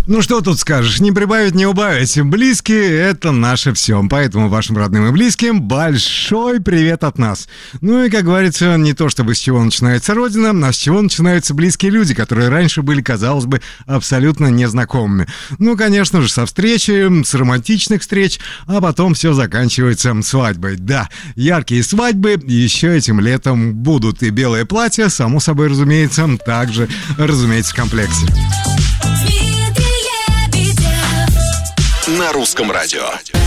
Ну что тут скажешь, не прибавить, не убавить. Близкие — это наше все. Поэтому вашим родным и близким большой привет от нас. Ну и, как говорится, не то чтобы с чего начинается родина, а с чего начинаются близкие люди, которые раньше были, казалось бы, абсолютно незнакомыми. Ну, конечно же, со встречи, с романтичных встреч, а потом все заканчивается свадьбой. Да, яркие свадьбы еще этим летом будут. И белое платье, само собой разумеется, также, разумеется, в комплекте. На русском радио.